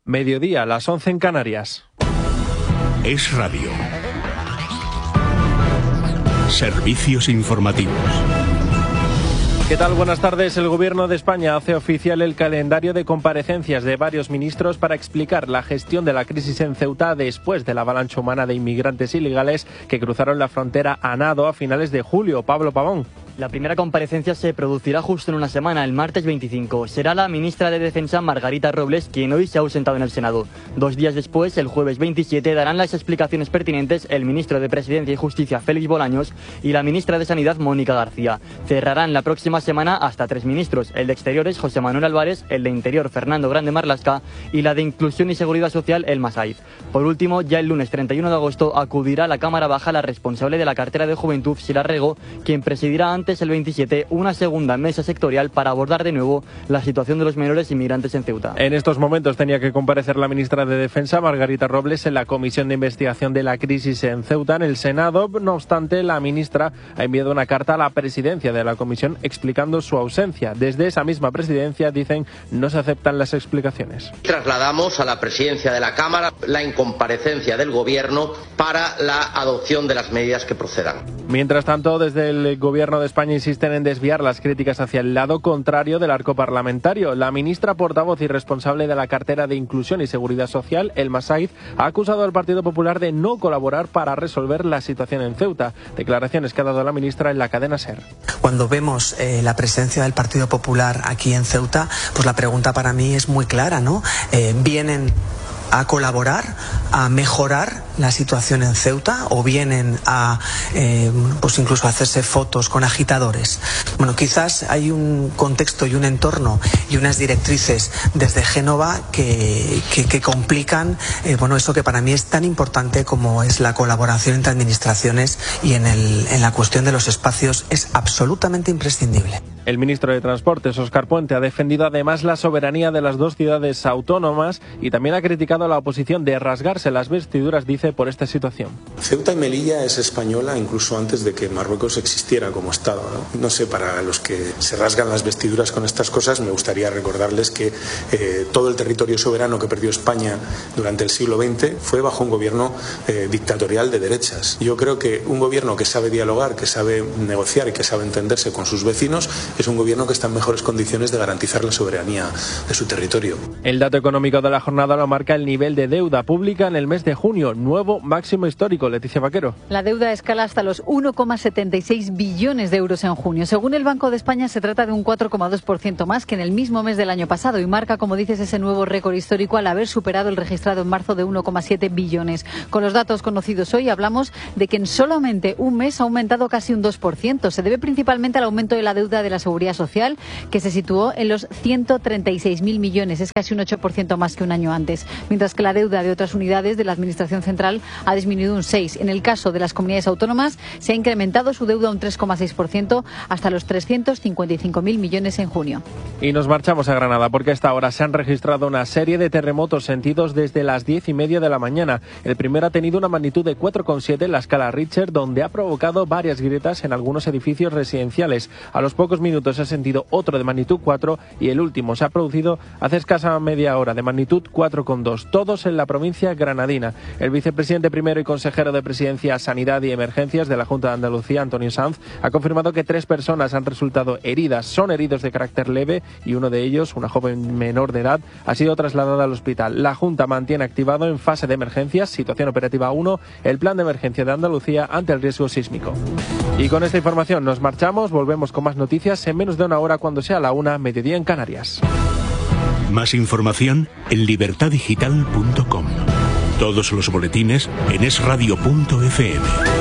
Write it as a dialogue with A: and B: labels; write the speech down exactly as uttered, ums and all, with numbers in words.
A: Mediodía, las once en Canarias.
B: Es Radio. Servicios informativos.
A: ¿Qué tal? Buenas tardes. El Gobierno de España hace oficial el calendario de comparecencias de varios ministros para explicar la gestión de la crisis en Ceuta después de la avalancha humana de inmigrantes ilegales que cruzaron la frontera a nado a finales de julio. Pablo Pavón.
C: La primera comparecencia se producirá justo en una semana, el martes veinticinco. Será la ministra de Defensa, Margarita Robles, quien hoy se ha ausentado en el Senado. Dos días después, el jueves veintisiete, darán las explicaciones pertinentes el ministro de Presidencia y Justicia, Félix Bolaños, y la ministra de Sanidad, Mónica García. Cerrarán la próxima semana hasta tres ministros, el de Exteriores, José Manuel Álvarez, el de Interior, Fernando Grande Marlaska, y la de Inclusión y Seguridad Social, Elma Saiz. Por último, ya el lunes treinta y uno de agosto acudirá a la Cámara Baja la responsable de la cartera de Juventud, Sila Rego, quien presidirá antes el veintisiete una segunda mesa sectorial para abordar de nuevo la situación de los menores inmigrantes en Ceuta.
A: En estos momentos tenía que comparecer la ministra de Defensa, Margarita Robles, en la Comisión de Investigación de la Crisis en Ceuta, en el Senado. No obstante, la ministra ha enviado una carta a la presidencia de la comisión explicando su ausencia. Desde esa misma presidencia dicen no se aceptan las explicaciones.
D: Trasladamos a la presidencia de la Cámara la incomparecencia del Gobierno para la adopción de las medidas que procedan.
A: Mientras tanto, desde el Gobierno de España insisten en desviar las críticas hacia el lado contrario del arco parlamentario. La ministra portavoz y responsable de la cartera de Inclusión y Seguridad Social, Elma Saiz, ha acusado al Partido Popular de no colaborar para resolver la situación en Ceuta. Declaraciones que ha dado la ministra en la cadena SER.
E: Cuando vemos eh, la presencia del Partido Popular aquí en Ceuta, pues la pregunta para mí es muy clara, ¿no? Eh, ¿Vienen a colaborar, a mejorar la situación en Ceuta o vienen a eh, pues incluso a hacerse fotos con agitadores? Bueno, quizás hay un contexto y un entorno y unas directrices desde Génova que, que, que complican eh, bueno, eso que para mí es tan importante como es la colaboración entre administraciones, y en, el, en la cuestión de los espacios es absolutamente imprescindible.
A: El ministro de Transportes, Óscar Puente, ha defendido además la soberanía de las dos ciudades autónomas y también ha criticado a la oposición de rasgarse las vestiduras, dice, por esta situación.
F: Ceuta y Melilla es española incluso antes de que Marruecos existiera como Estado, ¿no? No sé, para los que se rasgan las vestiduras con estas cosas, me gustaría recordarles que eh, todo el territorio soberano que perdió España durante el siglo veinte fue bajo un gobierno eh, dictatorial de derechas. Yo creo que un gobierno que sabe dialogar, que sabe negociar y que sabe entenderse con sus vecinos es un gobierno que está en mejores condiciones de garantizar la soberanía de su territorio.
A: El dato económico de la jornada lo marca el nivel de deuda pública en el mes de junio, nuevo máximo histórico. Leticia Vaquero.
G: La deuda escala hasta los uno coma setenta y seis billones de euros en junio. Según el Banco de España, se trata de un cuatro coma dos por ciento más que en el mismo mes del año pasado y marca, como dices, ese nuevo récord histórico al haber superado el registrado en marzo de uno coma siete billones. Con los datos conocidos hoy hablamos de que en solamente un mes ha aumentado casi un dos por ciento. Se debe principalmente al aumento de la deuda de la Seguridad Social, que se situó en los ciento treinta y seis mil millones, es casi un ocho por ciento más que un año antes, mientras que la deuda de otras unidades de la Administración Central ha disminuido un seis por ciento. En el caso de las comunidades autónomas, se ha incrementado su deuda un tres coma seis por ciento hasta los trescientos cincuenta y cinco mil millones en junio.
A: Y nos marchamos a Granada porque a esta hora se han registrado una serie de terremotos sentidos desde las diez y media de la mañana. El primero ha tenido una magnitud de cuatro coma siete en la escala Richter, donde ha provocado varias grietas en algunos edificios residenciales. A los pocos minutos se ha sentido otro de magnitud cuatro y el último se ha producido hace escasa media hora de magnitud cuatro coma dos, todos en la provincia granadina. El vicepresidente primero y consejero de Presidencia, Sanidad y Emergencias de la Junta de Andalucía, Antonio Sanz, ha confirmado que tres personas han resultado heridas. Son heridos de carácter leve y uno de ellos, una joven menor de edad, ha sido trasladada al hospital. La Junta mantiene activado en fase de emergencias, situación operativa uno, el plan de emergencia de Andalucía ante el riesgo sísmico. Y con esta información nos marchamos, volvemos con más noticias en menos de una hora cuando sea la una, mediodía en Canarias.
B: Más información en libertad digital punto com. Todos los boletines en es radio punto efe eme.